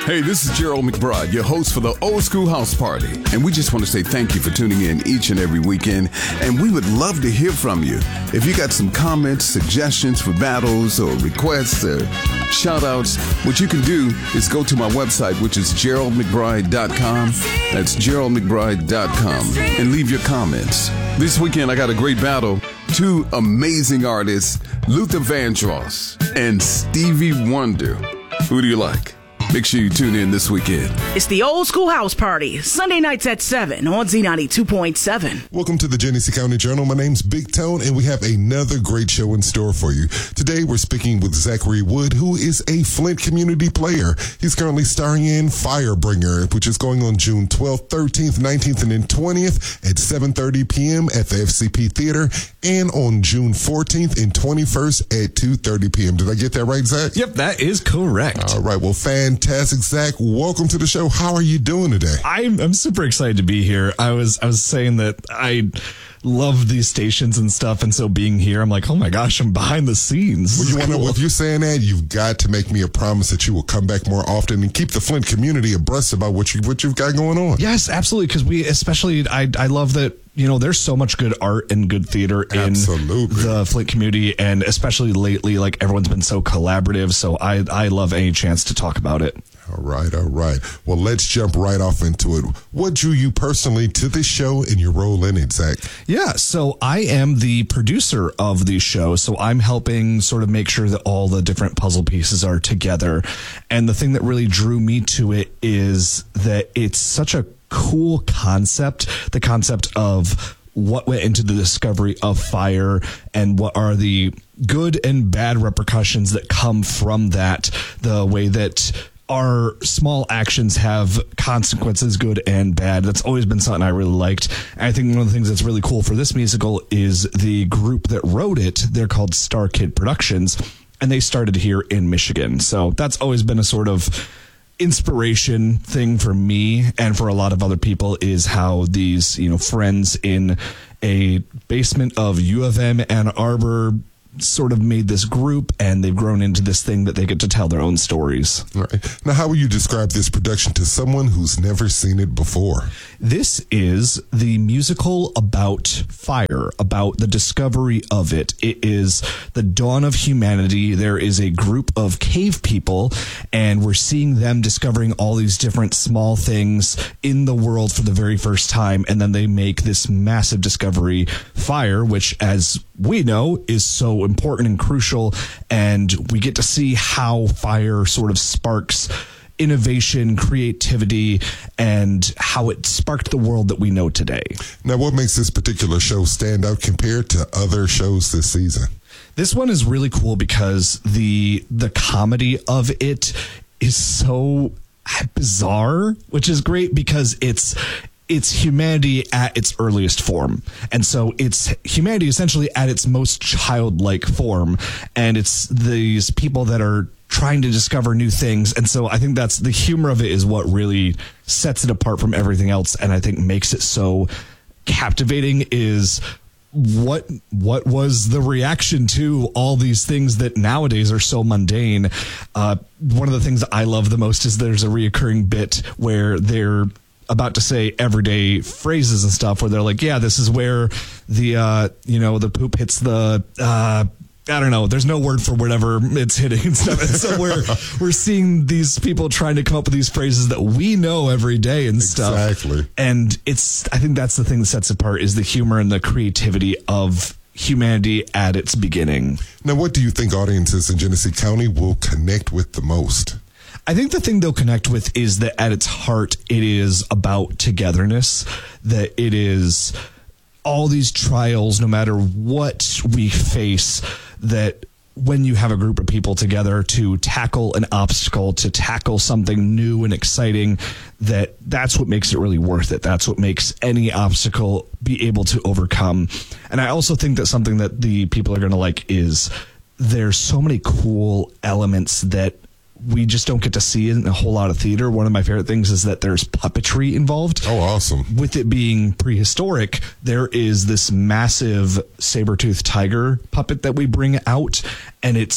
Hey, this is Gerald McBride, your host for the Old School House Party. And we just want to say thank you for tuning in each and every weekend. And we would love to hear from you. If you got some comments, suggestions for battles or requests or shout outs, what you can do is go to my website, which is GeraldMcBride.com. That's GeraldMcBride.com. And leave your comments. This weekend, I got a great battle. Two amazing artists, Luther Vandross and Stevie Wonder. Who do you like? Make sure you tune in this weekend. It's the Old School House Party, Sunday nights at 7 on Z92.7. Welcome to the Genesee County Journal. My name's Big Tone, and we have another great show in store for you. Today, we're speaking with Zachary Wood, who is a Flint community player. He's currently starring in Firebringer, which is going on June 12th, 13th, 19th, and then 20th at 7:30 p.m. at the FCP Theater, and on June 14th and 21st at 2:30 p.m. Did I get that right, Zach? Yep, that is correct. All right, well, fantastic, Zach. Welcome to the show. How are you doing today? I'm super excited to be here. I was saying that I love these stations and stuff, and so being here, I'm like, oh my gosh, I'm behind the scenes. Well, you want to know, if you're saying that, you've got to make me a promise that you will come back more often and keep the Flint community abreast about what you've got going on. Yes, absolutely, because I love that. You know, there's so much good art and good theater in the Flint community, and especially lately, like, everyone's been so collaborative. So I love any chance to talk about it. All right. Well, let's jump right off into it. What drew you personally to this show and your role in it, Zach? Yeah, so I am the producer of the show, so I'm helping sort of make sure that all the different puzzle pieces are together. And the thing that really drew me to it is that it's such a cool concept, the concept of what went into the discovery of fire and what are the good and bad repercussions that come from that, the way that our small actions have consequences, good and bad. That's always been something I really liked. And I think one of the things that's really cool for this musical is the group that wrote it. They're called Star Kid Productions, and they started here in Michigan. So that's always been a sort of inspiration thing for me and for a lot of other people, is how these, friends in a basement of U of M Ann Arbor sort of made this group, and they've grown into this thing that they get to tell their own stories. All right. Now, how would you describe this production to someone who's never seen it before? This is the musical about fire, about the discovery of it. It is the dawn of humanity. There is a group of cave people, and we're seeing them discovering all these different small things in the world for the very first time, and then they make this massive discovery, fire, which, as we know, is so important and crucial, and we get to see how fire sort of sparks innovation, creativity, and how it sparked the world that we know today. Now, what makes this particular show stand out compared to other shows this season? This one is really cool because the comedy of it is so bizarre, which is great because it's humanity at its earliest form. And so it's humanity essentially at its most childlike form. And it's these people that are trying to discover new things. And so I think that's the humor of it is what really sets it apart from everything else. And I think makes it so captivating is what was the reaction to all these things that nowadays are so mundane. One of the things I love the most is there's a reoccurring bit where they're about to say everyday phrases and stuff where they're like, yeah, this is where the poop hits the, I don't know, there's no word for whatever it's hitting and stuff. And so we're seeing these people trying to come up with these phrases that we know every day and stuff. Exactly. And I think that's the thing that sets it apart is the humor and the creativity of humanity at its beginning. Now, what do you think audiences in Genesee County will connect with the most? I think the thing they'll connect with is that at its heart, it is about togetherness, that it is all these trials, no matter what we face, that when you have a group of people together to tackle an obstacle, to tackle something new and exciting, that's what makes it really worth it. That's what makes any obstacle be able to overcome. And I also think that something that the people are going to like is there's so many cool elements that we just don't get to see in a whole lot of theater. One of my favorite things is that there's puppetry involved. Oh, awesome. With it being prehistoric, there is this massive saber-toothed tiger puppet that we bring out, and it's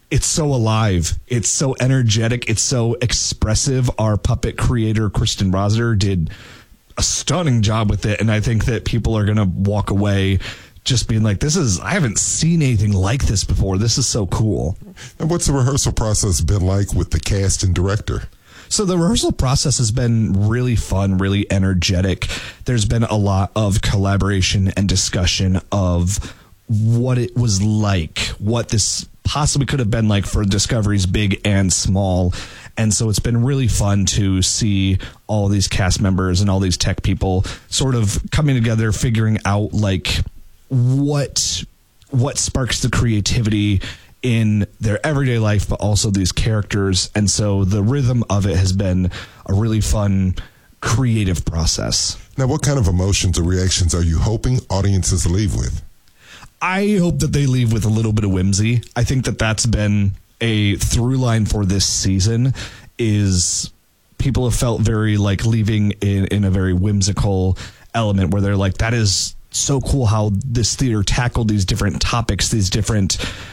it's so alive. It's so energetic. It's so expressive. Our puppet creator, Kristen Rosner, did a stunning job with it. And I think that people are going to walk away just being like, I haven't seen anything like this before. This is so cool. And what's the rehearsal process been like with the cast and director? So the rehearsal process has been really fun, really energetic. There's been a lot of collaboration and discussion of what it was like, what this possibly could have been like for Discovery's Big and Small. And so it's been really fun to see all these cast members and all these tech people sort of coming together, figuring out like what sparks the creativity in their everyday life, but also these characters. And so the rhythm of it has been a really fun, creative process. Now, what kind of emotions or reactions are you hoping audiences leave with? I hope that they leave with a little bit of whimsy. I think that that's been a through line for this season, is people have felt very like leaving in a very whimsical element where they're like, that is so cool how this theater tackled these different topics, these different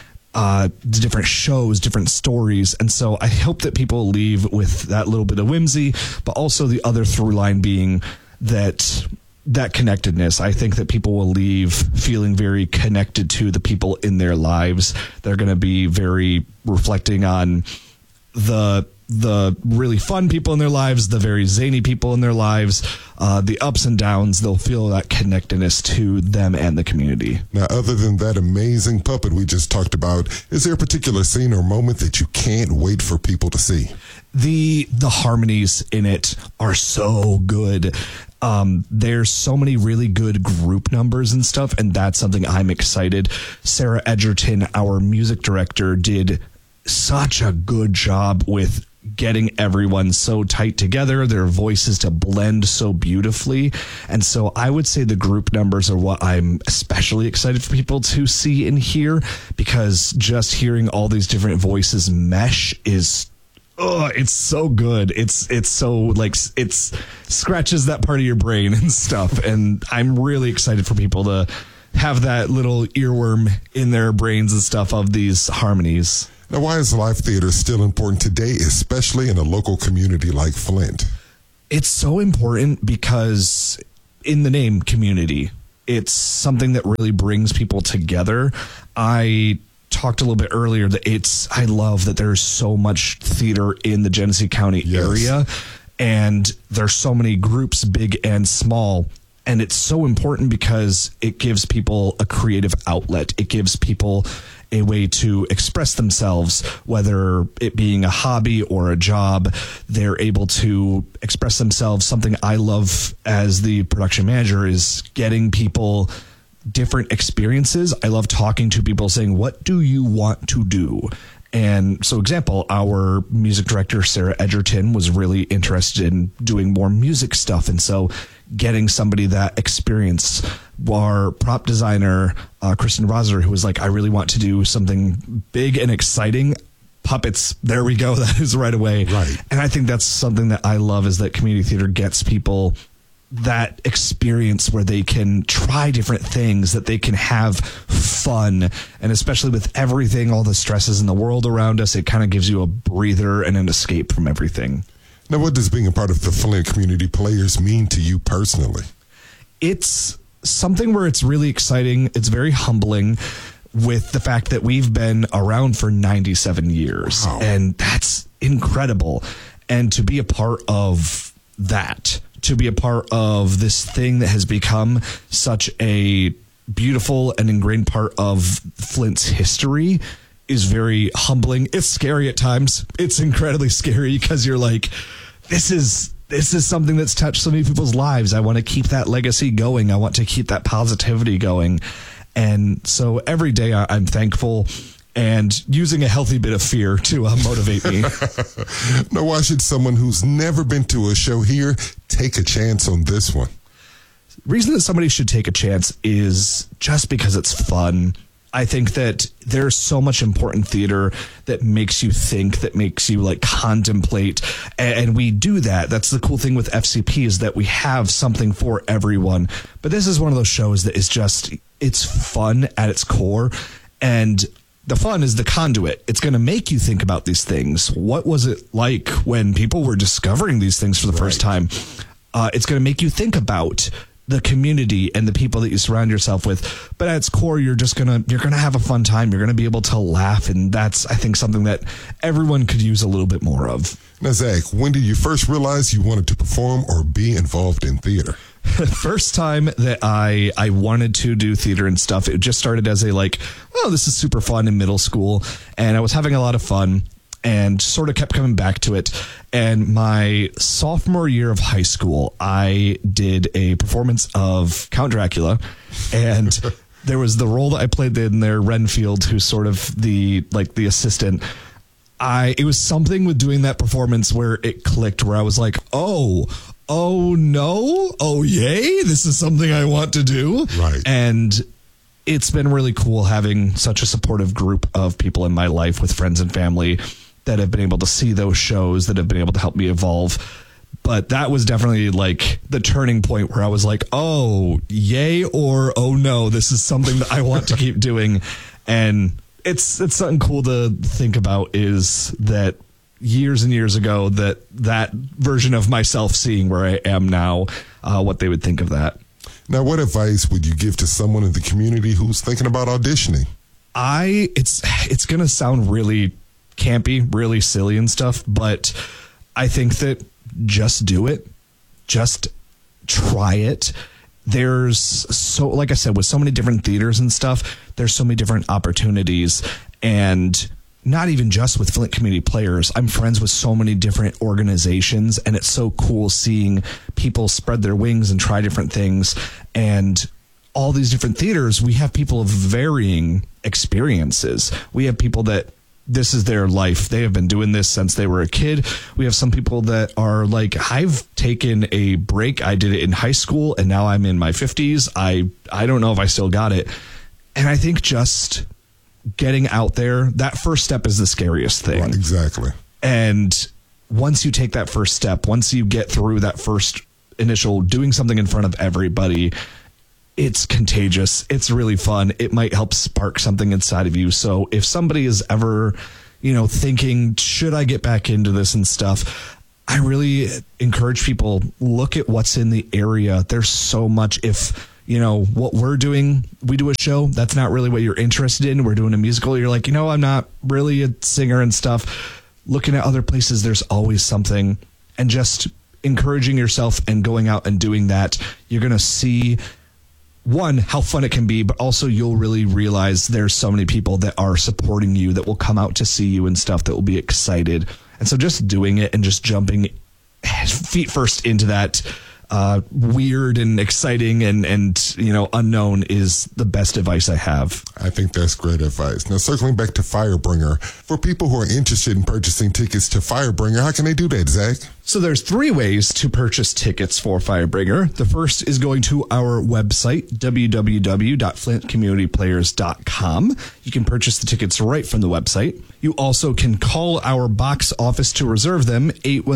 shows, different stories. And so I hope that people leave with that little bit of whimsy, but also the other through line being that connectedness. I think that people will leave feeling very connected to the people in their lives. They're going to be very reflecting on the really fun people in their lives, the very zany people in their lives, the ups and downs. They'll feel that connectedness to them and the community. Now, other than that amazing puppet we just talked about, is there a particular scene or moment that you can't wait for people to see? The harmonies in it are so good. There's so many really good group numbers and stuff, and that's something I'm excited. Sarah Edgerton, our music director, did such a good job with getting everyone so tight together, their voices to blend so beautifully. And so I would say the group numbers are what I'm especially excited for people to see and hear, because just hearing all these different voices mesh is it's so good. It's so like it scratches that part of your brain and stuff. And I'm really excited for people to have that little earworm in their brains and stuff of these harmonies. Now, why is live theater still important today, especially in a local community like Flint? It's so important because in the name community, it's something that really brings people together. I talked a little bit earlier that I love that there's so much theater in the Genesee County area, and there's so many groups, big and small. And it's so important because it gives people a creative outlet. It gives people a way to express themselves, whether it being a hobby or a job. They're able to express themselves. Something I love as the production manager is getting people different experiences. I love talking to people saying, what do you want to do? And so, example, our music director, Sarah Edgerton, was really interested in doing more music stuff. And so getting somebody that experience, our prop designer, Kristen Rosner, who was like, I really want to do something big and exciting. Puppets, there we go. That is right away. Right. And I think that's something that I love, is that community theater gets people that experience where they can try different things, that they can have fun. And especially with everything, all the stresses in the world around us, it kind of gives you a breather and an escape from everything. Now, what does being a part of the Flint Community Players mean to you personally? It's something where it's really exciting. It's very humbling with the fact that we've been around for 97 years. Wow. And that's incredible. And to be a part of that, to be a part of this thing that has become such a beautiful and ingrained part of Flint's history, is very humbling. It's scary at times. It's incredibly scary because you're like, this is something that's touched so many people's lives. I want to keep that legacy going. I want to keep that positivity going. And so every day I'm thankful and using a healthy bit of fear to motivate me. Now, why should someone who's never been to a show here take a chance on this one? The reason that somebody should take a chance is just because it's fun. I think that there's so much important theater that makes you think, that makes you like contemplate. And we do that. That's the cool thing with FCP, is that we have something for everyone. But this is one of those shows that is just, it's fun at its core. And the fun is the conduit. It's going to make you think about these things. What was it like when people were discovering these things for the first time? It's going to make you think about the community and the people that you surround yourself with. But at its core, you're going to have a fun time. You're going to be able to laugh. And that's, I think, something that everyone could use a little bit more of. Now, Zach, when did you first realize you wanted to perform or be involved in theater? First time that I wanted to do theater and stuff, it just started as this is super fun in middle school. And I was having a lot of fun and sort of kept coming back to it. And my sophomore year of high school, I did a performance of Count Dracula. And there was the role that I played in there, Renfield, who's sort of the assistant. It was something with doing that performance where it clicked, where I was like, oh no, oh yay, this is something I want to do. Right. And it's been really cool having such a supportive group of people in my life with friends and family that have been able to see those shows, that have been able to help me evolve. But that was definitely like the turning point where I was like, oh, yay, or oh no, this is something that I want to keep doing. And it's something cool to think about, is that years and years ago, that version of myself seeing where I am now, what they would think of that. Now, what advice would you give to someone in the community who's thinking about auditioning? It's going to sound really campy, really silly and stuff, but I think that just do it. Just try it. There's like I said, with so many different theaters and stuff, there's so many different opportunities, and not even just with Flint Community Players. I'm friends with so many different organizations, and it's so cool seeing people spread their wings and try different things. And all these different theaters, we have people of varying experiences. We have people that this is their life. They have been doing this since they were a kid. We have some people that are like, I've taken a break. I did it in high school and now I'm in my 50s. I don't know if I still got it. And I think just getting out there, that first step is the scariest thing. Right, exactly. And once you take that first step, once you get through that first initial doing something in front of everybody, it's contagious. It's really fun. It might help spark something inside of you. So if somebody is ever, thinking, should I get back into this and stuff, I really encourage people, look at what's in the area. There's so much. If, what we're doing, we do a show, that's not really what you're interested in. We're doing a musical. You're like, I'm not really a singer and stuff. Looking at other places, there's always something. And just encouraging yourself and going out and doing that, you're going to see, one, how fun it can be, but also you'll really realize there's so many people that are supporting you, that will come out to see you and stuff, that will be excited. And so just doing it and just jumping feet first into that weird and exciting and unknown is the best advice I have. I think that's great advice. Now, circling back to Firebringer, for people who are interested in purchasing tickets to Firebringer, how can they do that, Zach? So there's 3 ways to purchase tickets for Firebringer. The first is going to our website, www.flintcommunityplayers.com. You can purchase the tickets right from the website. You also can call our box office to reserve them,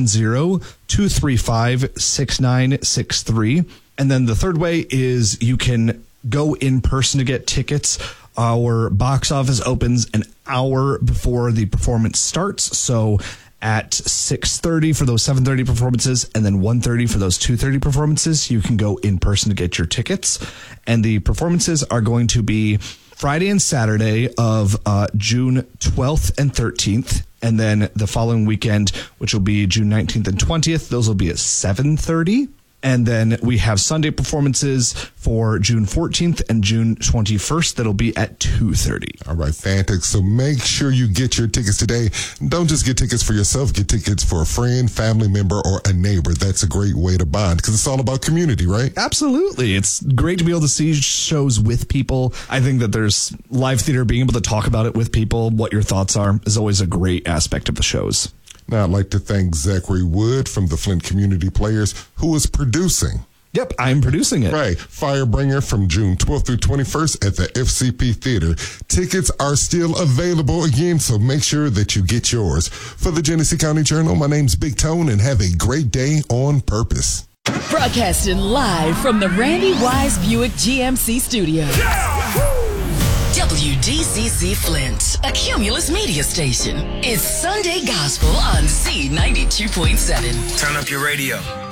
810-235-6963. And then the third way is you can go in person to get tickets. Our box office opens an hour before the performance starts. So at 6:30 for those 7:30 performances, and then 1:30 for those 2:30 performances, you can go in person to get your tickets. And the performances are going to be Friday and Saturday of June 12th and 13th. And then the following weekend, which will be June 19th and 20th, those will be at 7:30. And then we have Sunday performances for June 14th and June 21st. That'll be at 2:30. All right, fantastic. So make sure you get your tickets today. Don't just get tickets for yourself. Get tickets for a friend, family member, or a neighbor. That's a great way to bond, because it's all about community, right? Absolutely. It's great to be able to see shows with people. I think that there's live theater, being able to talk about it with people, what your thoughts are, is always a great aspect of the shows. Now, I'd like to thank Zachary Wood from the Flint Community Players, who is producing. Yep, I'm producing it. Right. Firebringer from June 12th through 21st at the FCP Theater. Tickets are still available again, so make sure that you get yours. For the Genesee County Journal, my name's Big Tone, and have a great day on purpose. Broadcasting live from the Randy Wise Buick GMC studio. WDCC Flint, a Cumulus media station. It's Sunday Gospel on Z92.7. Turn up your radio.